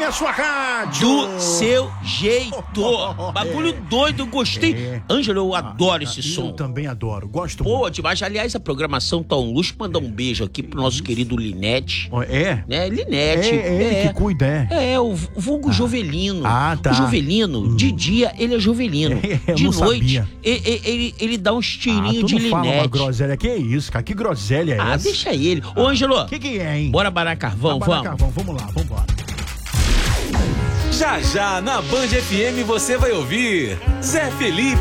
FM, a sua rádio. Do seu jeito. Bagulho doido, gostei. Ângelo, eu adoro esse som. Eu também adoro, gosto Pô, muito. demais. Aliás, a programação tá um luxo. Mandar um beijo aqui pro nosso querido Linete. É? Né, Linete. É ele que cuida, o vulgo Jovelino. Ah, tá. O Jovelino, de dia, ele é Jovelino. Eu de não noite, sabia. ele dá uns tirinhos tu de não fala uma Linete. groselha. Que é isso, cara? Que groselha é essa? Deixa ele. Ô, Ângelo. O que é, hein? Bora barar carvão, vamos. Carvão, vamos lá, vambora. Já já na Band FM você vai ouvir Zé Felipe